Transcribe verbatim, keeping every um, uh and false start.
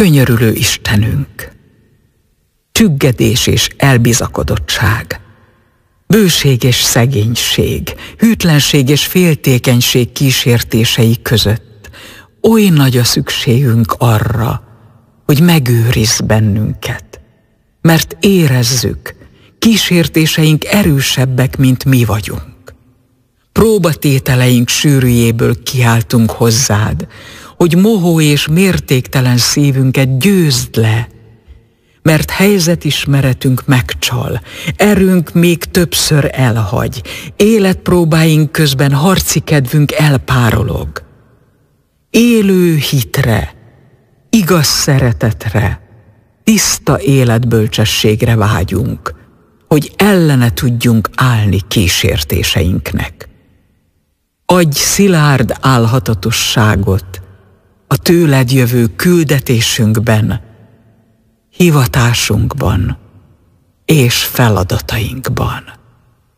könyörülő Istenünk. Csüggedés és elbizakodottság, bőség és szegénység, hűtlenség és féltékenység kísértései között oly nagy a szükségünk arra, hogy megőrizz bennünket, mert érezzük, kísértéseink erősebbek, mint mi vagyunk. Próbatételeink sűrűjéből kiáltunk hozzád, hogy mohó és mértéktelen szívünket győzd le, mert helyzetismeretünk megcsal, erőnk még többször elhagy, életpróbáink közben harci kedvünk elpárolog. Élő hitre, igaz szeretetre, tiszta életbölcsességre vágyunk, hogy ellene tudjunk állni kísértéseinknek. Adj szilárd álhatatosságot a tőled jövő küldetésünkben, hivatásunkban és feladatainkban.